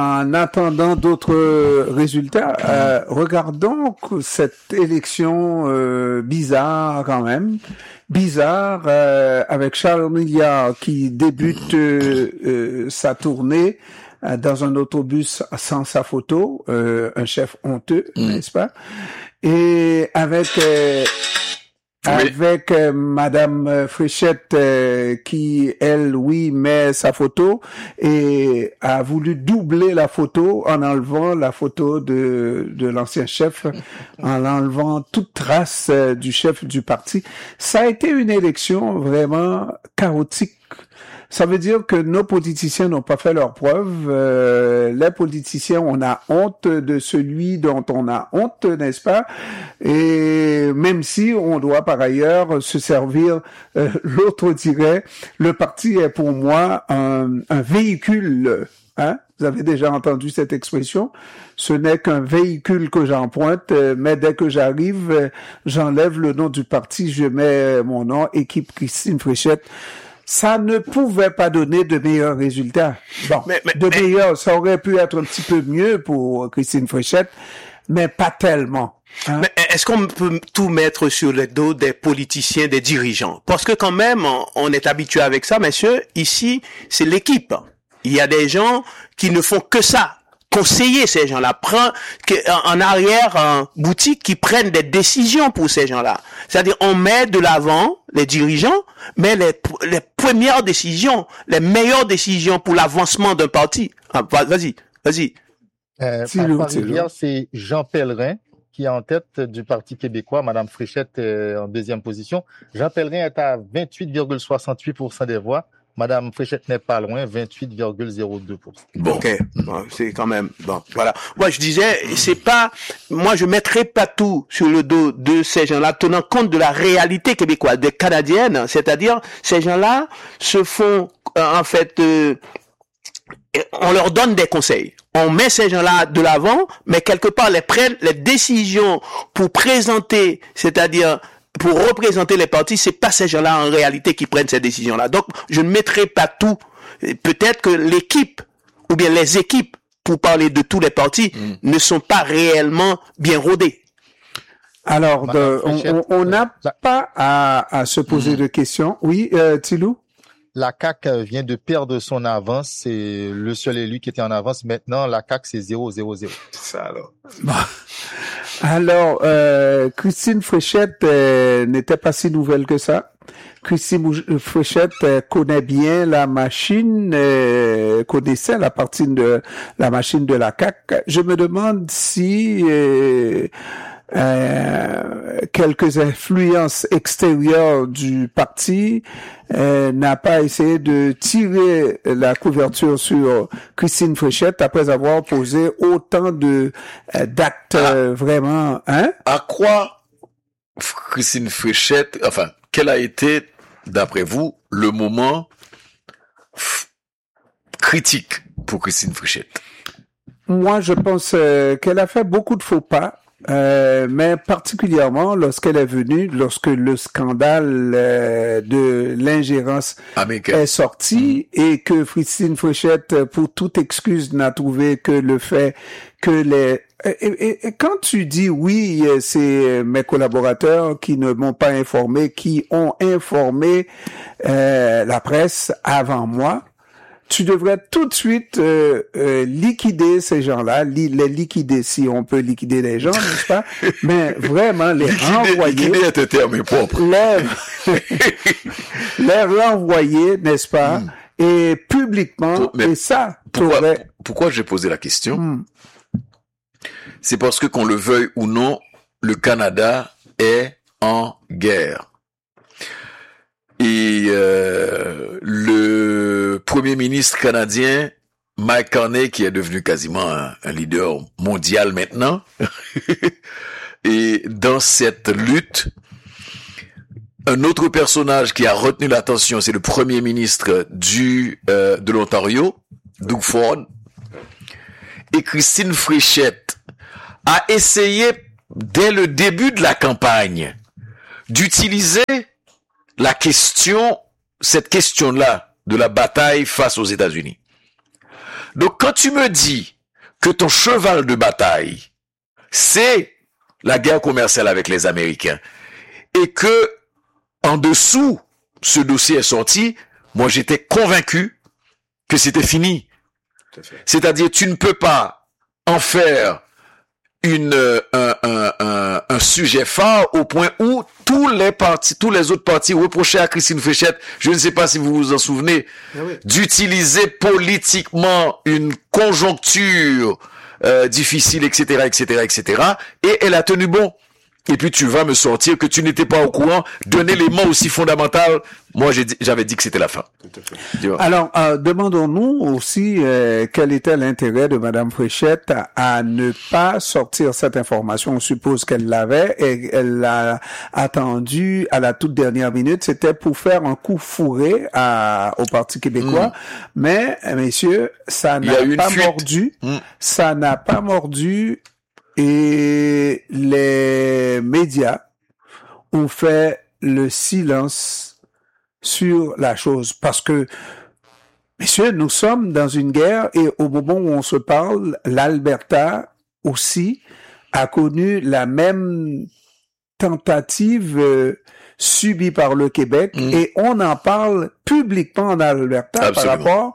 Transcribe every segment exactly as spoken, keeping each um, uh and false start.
En attendant d'autres résultats, euh, regardons cette élection euh, bizarre quand même, bizarre euh, avec Charles Milliard qui débute euh, euh, sa tournée euh, dans un autobus sans sa photo, euh, un chef honteux, mmh. n'est-ce pas? Et avec euh, Oui. avec euh, Madame Fréchette euh, qui, elle, oui, met sa photo et a voulu doubler la photo en enlevant la photo de de l'ancien chef, en enlevant toute trace euh, du chef du parti. Ça a été une élection vraiment chaotique. Ça veut dire que nos politiciens n'ont pas fait leur preuve. Euh, les politiciens, on a honte de celui dont on a honte, n'est-ce pas? Et même si on doit par ailleurs se servir, euh, l'autre dirait, le parti est pour moi un, un véhicule. Hein? Vous avez déjà entendu cette expression? Ce n'est qu'un véhicule que j'emprunte, mais dès que j'arrive, j'enlève le nom du parti, je mets mon nom, équipe Christine Fréchette. Ça ne pouvait pas donner de meilleurs résultats. Bon, mais, mais, de meilleurs, ça aurait pu être un petit peu mieux pour Christine Fréchette, mais pas tellement. Hein? Mais est-ce qu'on peut tout mettre sur le dos des politiciens, des dirigeants? Parce que quand même, on est habitué avec ça, messieurs. Ici, c'est l'équipe. Il y a des gens qui ne font que ça. Conseiller ces gens-là, prend en arrière en boutique qui prennent des décisions pour ces gens-là. C'est-à-dire on met de l'avant les dirigeants, mais les les premières décisions, les meilleures décisions pour l'avancement d'un parti. Ah, vas-y, vas-y. Euh, par rivière, c'est Jean Pellerin qui est en tête du Parti québécois, Madame Fréchette est en deuxième position. Jean Pellerin est à vingt-huit virgule soixante-huit pour cent des voix. Madame Fréchette n'est pas loin, vingt-huit virgule zéro deux pour cent. Bon, ok, bon, c'est quand même bon. Voilà. Moi, je disais, c'est pas, moi, je mettrais pas tout sur le dos de ces gens-là, tenant compte de la réalité québécoise, des canadiennes, c'est-à-dire ces gens-là se font euh, en fait, euh, on leur donne des conseils. On met ces gens-là de l'avant, mais quelque part, les prennent les décisions pour présenter, c'est-à-dire pour représenter les partis, c'est pas ces gens-là en réalité qui prennent ces décisions-là. Donc, je ne mettrai pas tout. Peut-être que l'équipe, ou bien les équipes, pour parler de tous les partis, mmh. ne sont pas réellement bien rodées. Alors, de, on n'a pas à, à se poser mmh. de questions. Oui, euh, Thilou? La C A Q vient de perdre son avance. C'est le seul élu qui était en avance. Maintenant, la C A Q, c'est zéro zéro zéro. C'est ça, alors. Bon. Alors, euh, Christine Fréchette euh, n'était pas si nouvelle que ça. Christine Fréchette euh, connaît bien la machine, euh, connaissait la partie de la machine de la C A Q. Je me demande si euh, euh, quelques influences extérieures du parti euh, n'a pas essayé de tirer la couverture sur Christine Fréchette après avoir posé autant de euh, d'actes ah, euh, vraiment, hein? À quoi Christine Fréchette, enfin, quel a été, d'après vous, le moment f- critique pour Christine Fréchette? Moi, je pense euh, qu'elle a fait beaucoup de faux pas. Euh, mais particulièrement lorsqu'elle est venue, lorsque le scandale euh, de l'ingérence Américaine est sorti mmh. et que Christine Fréchette, pour toute excuse, n'a trouvé que le fait que les... Et, et, et quand tu dis oui, c'est mes collaborateurs qui ne m'ont pas informé, qui ont informé euh, la presse avant moi, tu devrais tout de suite euh, euh, liquider ces gens-là, li- les liquider si on peut liquider les gens, n'est-ce pas? Mais vraiment les liquider, renvoyer, liquider est un terme propre. Les, les renvoyer, n'est-ce pas? Mm. Et publiquement, Mais et ça, pourquoi, t'aurais... pourquoi j'ai posé la question? Mm. C'est parce que qu'on le veuille ou non, le Canada est en guerre. Et euh, le premier ministre canadien, Mike Carney, qui est devenu quasiment un, un leader mondial maintenant, et dans cette lutte, un autre personnage qui a retenu l'attention, c'est le premier ministre du euh, de l'Ontario, Doug Ford, et Christine Fréchette a essayé dès le début de la campagne d'utiliser la question, cette question-là de la bataille face aux États-Unis. Donc, quand tu me dis que ton cheval de bataille, c'est la guerre commerciale avec les Américains, et que, en dessous, ce dossier est sorti, moi, j'étais convaincu que c'était fini. C'est-à-dire, tu ne peux pas en faire une, un, un, un, un sujet phare au point où tous les partis, tous les autres partis reprochaient à Christine Fréchette, je ne sais pas si vous vous en souvenez, ah oui. d'utiliser politiquement une conjoncture euh, difficile, et cetera, et cetera, et cetera. Et elle a tenu bon. Et puis tu vas me sortir que tu n'étais pas au courant d'un élément aussi fondamental. Moi, j'ai dit, j'avais dit que c'était la fin. Alors, euh, demandons-nous aussi euh, quel était l'intérêt de Madame Fréchette à, à ne pas sortir cette information. On suppose qu'elle l'avait et elle l'a attendu à la toute dernière minute. C'était pour faire un coup fourré à, au Parti québécois. Mmh. Mais, messieurs, ça n'a pas mordu. Mmh. Ça n'a pas mordu. Et les médias ont fait le silence sur la chose. Parce que, messieurs, nous sommes dans une guerre et au moment où on se parle, l'Alberta aussi a connu la même tentative euh, subie par le Québec mmh. et on en parle publiquement en Alberta Absolument. Par rapport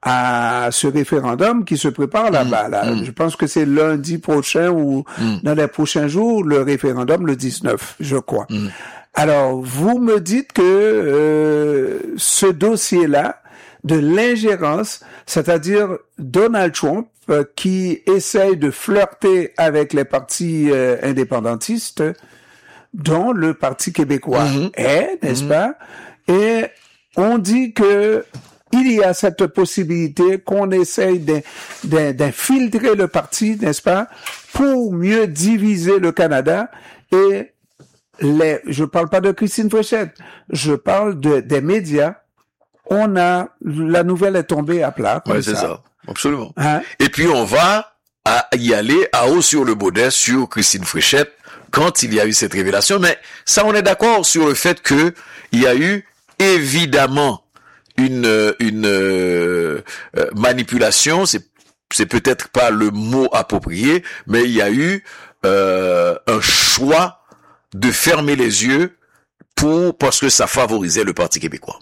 à ce référendum qui se prépare là-bas. Là. Mmh. Je pense que c'est lundi prochain ou mmh. dans les prochains jours, le référendum le dix-neuf, je crois. Mmh. Alors, vous me dites que euh, ce dossier-là, de l'ingérence, c'est-à-dire Donald Trump euh, qui essaye de flirter avec les partis euh, indépendantistes, dont le Parti québécois mmh. est, n'est-ce mmh. pas? Et on dit que il y a cette possibilité qu'on essaye d'infiltrer le parti, n'est-ce pas, pour mieux diviser le Canada. Et les, je parle pas de Christine Fréchette, je parle de, des médias. On a, la nouvelle est tombée à plat. Oui, c'est ça. ça. Absolument. Hein? Et puis on va à y aller à haut sur le baudet sur Christine Fréchette quand il y a eu cette révélation. Mais ça, on est d'accord sur le fait que il y a eu évidemment une une euh, manipulation. C'est c'est peut-être pas le mot approprié, mais il y a eu euh, un choix de fermer les yeux pour parce que ça favorisait le Parti québécois.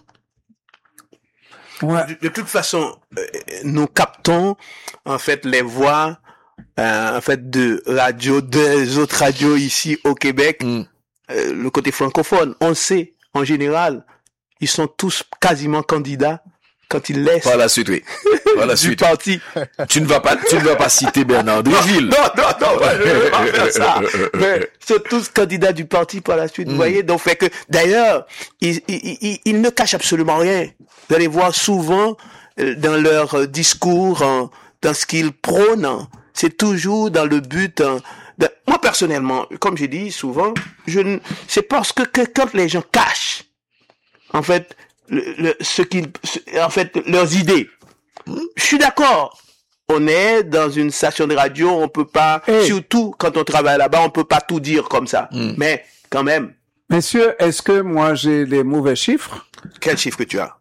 Ouais. De, de toute façon, euh, nous captons en fait les voix euh, en fait de radio des autres radios ici au Québec, mm. euh, le côté francophone. On sait en général, ils sont tous quasiment candidats quand ils laissent. Par la suite, oui. Par la du suite. parti. Tu ne vas pas, tu ne vas pas citer Bernard Dréville. Non, non, non, non, je ne vais pas faire ça. Mais ils sont tous candidats du parti par la suite, mm. vous voyez. Donc, fait que, d'ailleurs, ils, ils, ils, ils ne cachent absolument rien. Vous allez voir souvent, euh, dans leur discours, hein, dans ce qu'ils prônent, hein, c'est toujours dans le but, hein, de... moi, personnellement, comme j'ai dit souvent, je ne, c'est parce que, que quand les gens cachent, en fait, le, le, ce qu'ils, en fait, leurs idées. Je suis d'accord. On est dans une station de radio, on peut pas, hey. surtout quand on travaille là-bas, on peut pas tout dire comme ça. Mm. Mais, quand même. Messieurs, est-ce que moi j'ai les mauvais chiffres? Quels chiffres que tu as?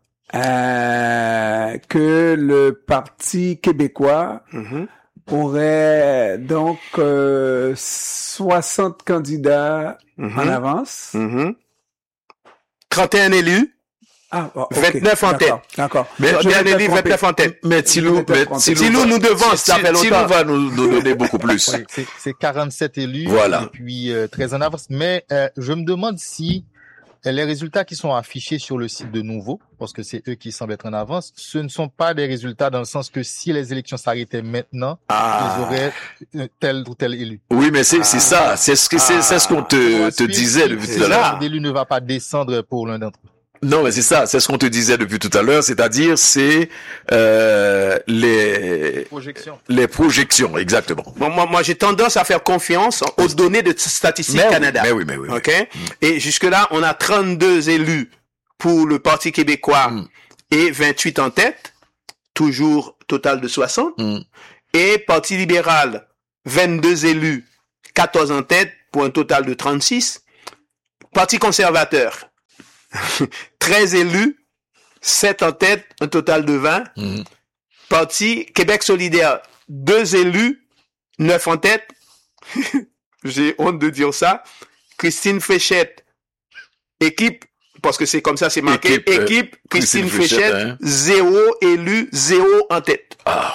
Euh, que le Parti québécois mm-hmm. aurait donc euh, soixante candidats mm-hmm. en avance. Mm-hmm. trente et un élus. Ah, oh, okay. vingt-neuf en tête. D'accord. Mais bien élus, vingt-neuf en tête. Mais Tilou, Tilou nous devance, ça fait longtemps. Tilou va nous, nous donner beaucoup plus. Oui, c'est, c'est quarante-sept élus. Voilà. Et puis, euh, treize en avance. Mais, euh, je me demande si euh, les résultats qui sont affichés sur le site de Nouveau, parce que c'est eux qui semblent être en avance, ce ne sont pas des résultats dans le sens que si les élections s'arrêtaient maintenant, ah. ils auraient tel ou tel élu. Oui, mais c'est, ah. c'est ça. C'est ce que, c'est, ah. c'est ce qu'on te, te disait depuis tout à l'heure. L'élu ne va pas descendre pour l'un d'entre eux. Non, mais c'est ça, c'est ce qu'on te disait depuis tout à l'heure, c'est-à-dire c'est euh, les projections. Les projections, exactement. Bon, moi, moi, j'ai tendance à faire confiance aux données de Statistique mais Canada. Oui, mais oui, mais oui. Ok. Mm. Et jusque là, on a trente-deux élus pour le Parti québécois mm. et vingt-huit en tête, toujours total de soixante. Mm. Et Parti libéral, vingt-deux élus, quatorze en tête pour un total de trente-six. Parti conservateur, treize élus, sept en tête, un total de vingt. Mmh. Parti Québec solidaire, deux élus, neuf en tête. J'ai honte de dire ça. Christine Fréchette, équipe, parce que c'est comme ça, c'est marqué, équipe, équipe euh, Christine, Christine Fréchette, hein. Zéro élu, zéro en tête. Ah.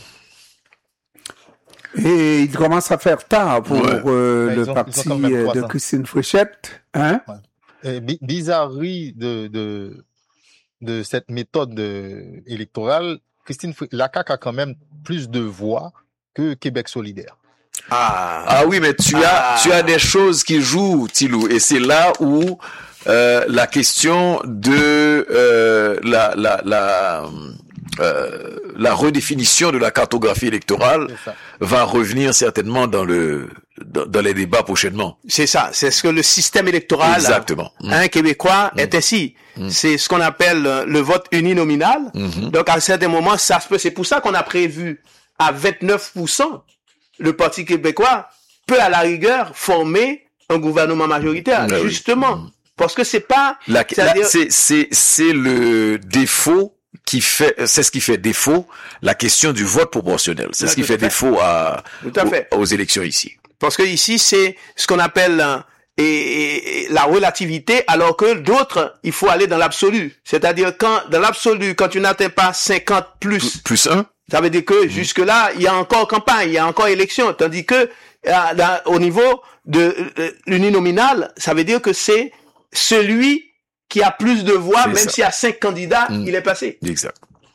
Et il commence à faire tard pour ouais. euh, le ont, parti de Christine Fréchette. Hein? Ouais. Et bizarrerie de, de, de cette méthode de, électorale, Christine Fréchette, la C A Q a quand même plus de voix que Québec solidaire. Ah, ah oui, mais tu ah. as tu as des choses qui jouent, Tilou, et c'est là où euh, la question de euh, la la la euh, la redéfinition de la cartographie électorale va revenir certainement dans le dans, dans les débats prochainement. C'est ça, c'est ce que le système électoral exactement un mmh. québécois mmh. est ainsi. Mmh. C'est ce qu'on appelle le vote uninominal. Mmh. Donc à un certain moment, ça se peut. C'est pour ça qu'on a prévu à vingt-neuf pour cent. Le Parti québécois peut à la rigueur former un gouvernement majoritaire, ah, justement, oui. parce que c'est pas. La, la, c'est c'est c'est le défaut qui fait, c'est ce qui fait défaut la question du vote proportionnel. C'est là, ce qui fait, fait défaut à, tout à fait. Aux, aux élections ici. Parce que ici c'est ce qu'on appelle et, et, et la relativité, alors que d'autres il faut aller dans l'absolu. C'est-à-dire quand dans l'absolu, quand tu n'atteins pas cinquante plus plus un. Ça veut dire que mmh. jusque-là, il y a encore campagne, il y a encore élection. Tandis que à, à, au niveau de euh, l'uninominal, ça veut dire que c'est celui qui a plus de voix, c'est même s'il y a cinq candidats, mmh. il est passé. Exact.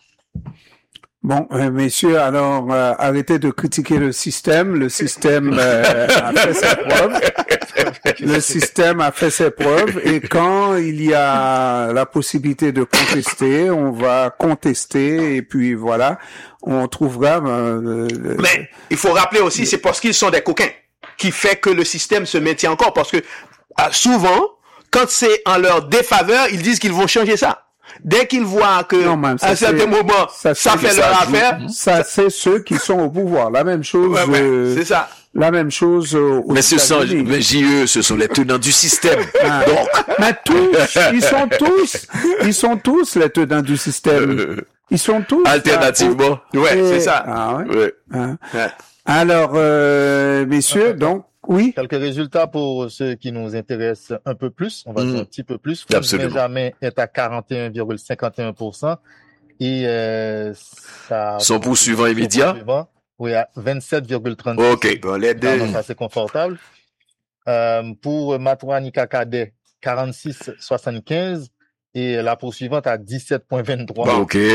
Bon, euh, messieurs, alors euh, arrêtez de critiquer le système. Le système euh, a fait ses preuves. Le système a fait ses preuves. Et quand il y a la possibilité de contester, on va contester. Et puis voilà, on trouvera... Euh, Mais il faut rappeler aussi, le... c'est parce qu'ils sont des coquins qui fait que le système se maintient encore. Parce que euh, souvent, quand c'est en leur défaveur, ils disent qu'ils vont changer ça. Dès qu'ils voient que, non, même, à un certain moment, ça, ça fait leur affaire. Ça, c'est ceux qui sont au pouvoir. La même chose. Ouais, ouais, euh, c'est ça. La même chose. Euh, mais ce sont, mais J E, ce sont les tenants du système. Ah, donc. Mais tous, ils sont tous, ils sont tous les tenants du système. Ils sont tous. Alternativement. Là, ouais, et, c'est ça. Ah, ouais. ouais. Ah. ouais. Alors, euh, messieurs, okay. donc, oui. Quelques résultats pour ceux qui nous intéressent un peu plus. On va mmh. dire un petit peu plus. Absolument. Benjamin est à quarante et un virgule cinquante et un pour cent. Et, euh, ça. Son poursuivant immédiat? Poursuivant, oui, à vingt-sept virgule trente. OK. Bon, les deux. C'est assez confortable. Euh, pour Matouani Kakade, quarante-six virgule soixante-quinze. Et la poursuivante à dix-sept virgule vingt-trois. Bon, OK.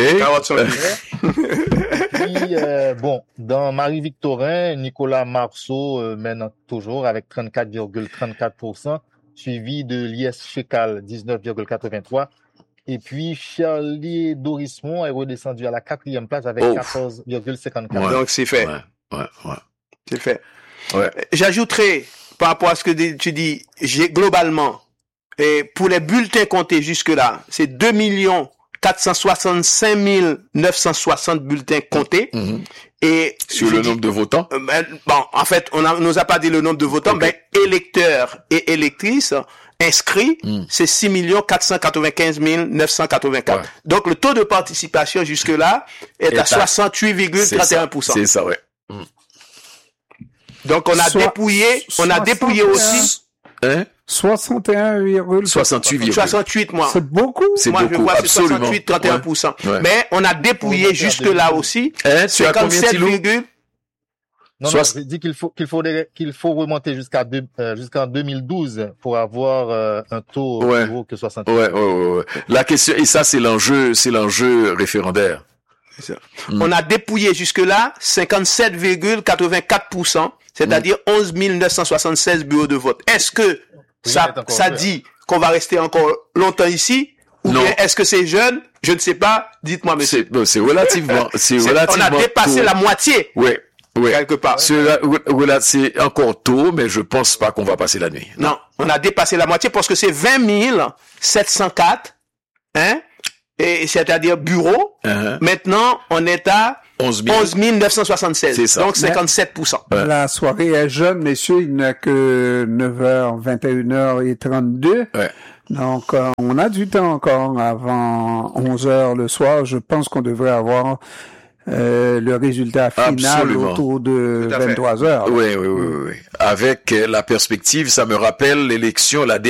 Puis, euh, bon, dans Marie-Victorin, Nicolas Marceau euh, mène toujours avec trente-quatre virgule trente-quatre pour cent, suivi de Lies Chécal, dix-neuf virgule quatre-vingt-trois. Et puis, Charlie Dorismont est redescendu à la quatrième place avec oh. quatorze virgule cinquante-quatre. Ouais. Donc, c'est fait. Ouais, ouais, ouais. C'est fait. Ouais. J'ajouterai, par rapport à ce que tu dis, j'ai globalement, et pour les bulletins comptés jusque-là, c'est deux millions quatre cent soixante-cinq mille neuf cent soixante bulletins comptés. Mm-hmm. Et sur le nombre de votants? Euh, ben, bon, en fait, on a, nous a pas dit le nombre de votants, okay. mais électeurs et électrices inscrits, mm. c'est six millions quatre cent quatre-vingt-quinze mille neuf cent quatre-vingt-quatre. Ouais. Donc, le taux de participation jusque-là est, est à soixante-huit virgule trente et un pour cent. C'est ça, ouais. Mm. Donc, on a so- dépouillé, on a dépouillé aussi. Hein? soixante et un virgule soixante-huit, soixante-huit, moi. C'est beaucoup. C'est moi, beaucoup, je vois, absolument. C'est soixante-huit, trente et un pour cent. Ouais. Ouais. Mais on a dépouillé jusque-là aussi. Hein, cinquante-sept virgule Non, non, je dis qu'il faut, qu'il faut, qu'il faut remonter jusqu'à deux, euh, jusqu'en deux mille douze pour avoir euh, un taux ouais. plus haut que soixante-huit. Ouais, ouais, ouais, ouais. La question, et ça, c'est l'enjeu, c'est l'enjeu référendaire. C'est ça. Mm. On a dépouillé jusque-là cinquante-sept virgule quatre-vingt-quatre pour cent, c'est-à-dire mm. onze mille neuf cent soixante-seize bureaux de vote. Est-ce que oui, ça, ça dit qu'on va rester encore longtemps ici? Ou non. bien est-ce que c'est jeune? Je ne sais pas. Dites-moi, monsieur. C'est, c'est relativement, c'est, c'est relativement. On a dépassé tôt. La moitié. Oui. Oui. Quelque part. C'est, c'est encore tôt, mais je pense pas qu'on va passer la nuit. Non. non, on a dépassé la moitié parce que c'est vingt mille sept cent quatre, hein, et c'est-à-dire bureaux. Uh-huh. Maintenant, on est à onze mille neuf cent soixante-seize. C'est ça. Donc cinquante-sept pour cent. Ouais. La soirée est jeune, messieurs. Il n'a que neuf heures, vingt et une heures trente-deux. Ouais. Donc, euh, on a du temps encore avant onze heures le soir. Je pense qu'on devrait avoir euh, le résultat final Absolument. autour de vingt-trois heures. Oui, oui, oui, oui. Avec la perspective, ça me rappelle l'élection, la